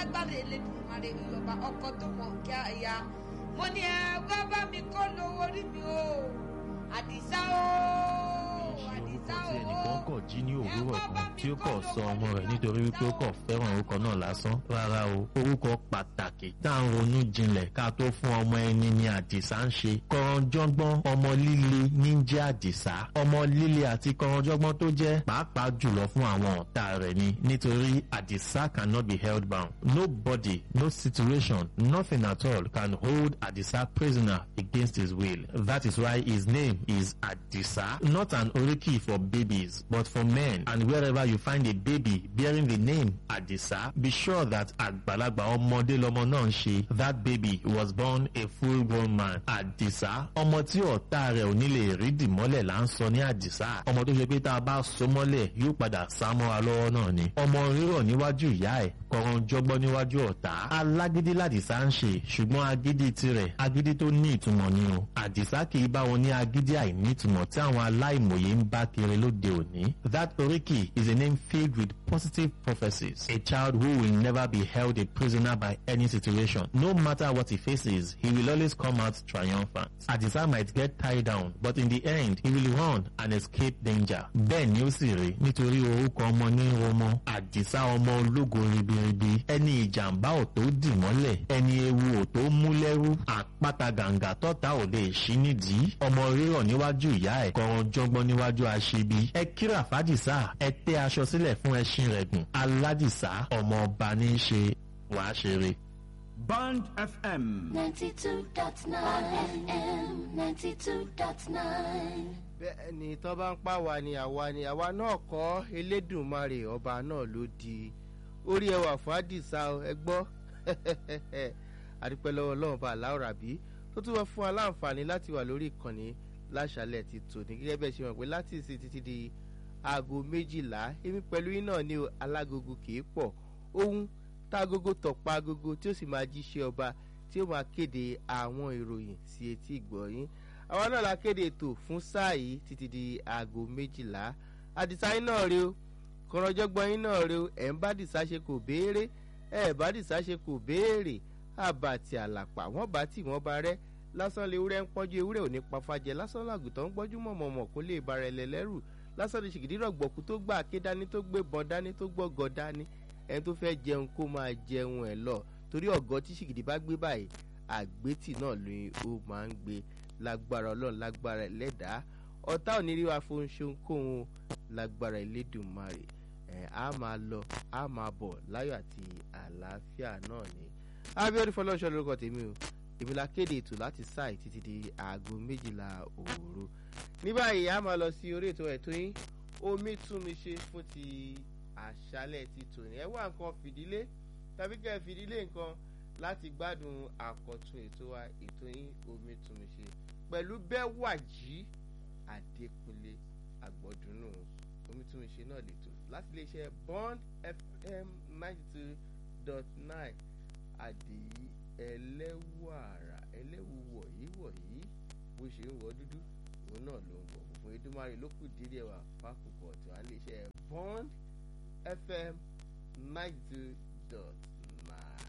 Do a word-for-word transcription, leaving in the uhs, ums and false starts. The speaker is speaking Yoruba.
lágbára Elédùmarè ìyọba ọkọ tó mọ̀ kí àyà mo ní ẹ wá bá mi kó lówó rí mi o Àdìsá o Àdìsá o. ẹnìkan kọ̀ jí ní òwúrọ̀ kan tí ó kọ̀ sọ ọmọ rẹ̀ nítorí wípé ó kọ̀ fẹ́ràn orúkọ náà lásán. Rárá o, orúkọ pàtàkì tá à ń ronú jinlẹ̀ ká tó fún ọmọ ẹni ni Àdìsá ń ṣe. Kọ̀rọ̀jọ́gbọ́n ọmọ líle ní jẹ́ Àdìsá. Ọmọ líle àti kọ̀rọ̀jọ́gbọ́n tó jẹ́ pàápàá jùlọ fún àwọn ọ̀tá rẹ̀ ni nítorí Àdìsá cannot be held bound. Nobody, no situation, nothing at all can hold Àdìsá prisoner against his will. That is why his name is Àdìsá, not an oriki for babies, but for men. And wherever you find a baby bearing the name Àdìsá, be sure that àgbàlagbà ọmọdé lọmọ náà ń ṣe. That baby was born a full-grown man. Àdìsá, ọmọ tí ọ̀tá rẹ̀ ò ní lè rí dìmọ́lẹ̀ là ń sọ ní Àdìsá. Ọmọ tó ṣe pé tá a bá so mọ́lẹ̀ yóò padà sá mọ́ra lọ́wọ́ náà ni. Ọmọ rírọ̀ níwájú ìyá ẹ̀, kọ̀rọ̀jọ́gbọ́n níwájú ọ̀tá. Alágídí l'Àdìsá ń ṣe, ṣùgbọ́n agídí tirẹ̀ agídí tó ní ìtumọ̀ ni o. Àdìsá kì í bá wọn ní agídí àìnítumọ̀ tí àwọn aláìmọ̀ye ń bá kiri lóde òní. That oriki is a name filled with positive prophecies. A child who will never be held a prisoner by any situation. No matter what he faces, he will always come out triumphant. Àdìsá might get tied down, but in the end, he will run and escape danger. Bẹ́ẹ̀ ni ó sì rí nítorí orúkọ ọmọ ní ọmọ. Àdìsá ọmọ ológo ribiribi. Ẹni ìjàmbá ò tó dì mọ́lẹ̀. Ẹni ewu ò tó mú lẹ́rú. Àpáta gàǹgà tọ́ta ò lè ṣí nídìí. Ọmọ rírọ̀ níwájú ìyá ẹ̀, kọ̀rọ̀jọ́gbọ́n níwájú aṣebi. Ẹ kíra f'Àdìsá, ẹ tẹ́ aṣọ sílẹ̀ fún ẹṣin rẹ̀ gùn. Aládìsá ọmọ ọba ní í ṣe wàá ṣeré. Bond F M ninety-two dot nine F M ninety-two dot nine. Bẹ́ẹ̀ ni tó bá ń pa wá ni àwa ni àwa náà kọ́ Elédùmarè ọba náà ló di orí ẹwà fún Àdìsá ẹ gbọ́ àdúpẹ́ lọ́wọ́ Ọlọ́run bá aláwòrán bí tó tún wá fún wa láǹfààní láti wà lórí ìkànnì láṣálẹ̀ ti tòní gẹ́gẹ́ bẹ́ẹ̀ ṣe mọ̀ pé láti ìsìn títí di aago méjìlá èmi pẹ̀lú yín náà ní alágogo kì í pọ̀ ohun tágogo tọ̀pá agogo tí ó sì máa jíṣẹ́ ọba tí ó máa kéde àwọn ìròyìn sí etí ìgbọ̀yín àwa náà la kéde ètò fún sáà yìí títí di aago méjìlá Àdìsá yín náà rí o kọ̀rọ̀jọ́gbọ́n yín náà rí o ẹ̀ ń bá Àdìsá ṣe kò béèrè ẹ̀ bá Àdìsá ṣe kò béèrè àbàtì àlàpà wọ́n bá tì wọ́n bá rẹ́ lásán lè ewúrẹ́ ń pọ́njú ewúrẹ́ ò ní pa fàjẹ́ lásán làgùtàn ń gbọ́jú mọ̀mọ̀mọ̀ kó lè bara ẹlẹ́ lẹ́rù lásán ní ṣìgìdì rọ̀gbọ̀kú tó gbà ké dání tó gbé bọ́n dání tó gbọ́gọ́ dání ẹni tó fẹ́ jẹun kó máa jẹun ẹ̀ lọ torí ọ̀gọ́ tí ṣìgìdì bá gbé báyìí àgbétì náà ló ó máa ń gbé lágbára Ọlọ́run lágbára ẹlẹ́dàá ọ̀tá ò ní rí wa fún ṣohunkóhun lágbára Elédùmarè ẹ̀ á máa lọ á máa bọ̀ láyọ̀ àti àlàáfíà náà ni Abíọ́dún Fọlọ́runṣọ́ lórúkọ tèmi o èmi la kéde ètò láti sáì títí di aago méjìlá òru ní báyìí a máa lọ sí orí ètò ẹ̀tọ́ yín omi tún mi ṣe fún ti àṣálẹ̀ ti tòní ẹ wá nǹkan fìdílé tàbí kẹ́ ẹ fìdílé nǹkan láti gbádùn àkọ́tún ètò wa ètò yín omi tún mi ṣe pẹ̀lú Bẹ́wàjí Adékúnlé Àgbọ̀dúnú omi tún mi ṣe náà lè tò láti iléeṣẹ́ Bond F M ninety two dot nine àdèyí ẹlẹ́wàrà ẹlẹ́wùwọ̀ yìí wọ̀nyí bó ṣe ń wọ dúdú òun náà ló ń wọ̀ funfun Èdùmàrè ló kù dídí ẹwà fákùkọ̀ tí wàá lè ṣe Bond F M ninety two dot nine.